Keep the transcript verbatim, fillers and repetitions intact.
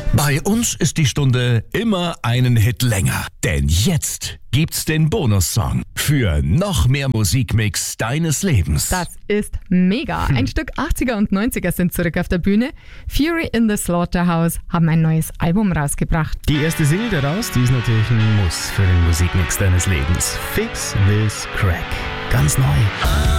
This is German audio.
Bei uns ist die Stunde immer einen Hit länger. Denn jetzt gibt's den Bonussong für noch mehr Musikmix deines Lebens. Das ist mega. Ein Stück achtziger und neunziger sind zurück auf der Bühne. Fury in the Slaughterhouse haben ein neues Album rausgebracht. Die erste Single daraus, die ist natürlich ein Muss für den Musikmix deines Lebens. Fix This Crack. Ganz neu.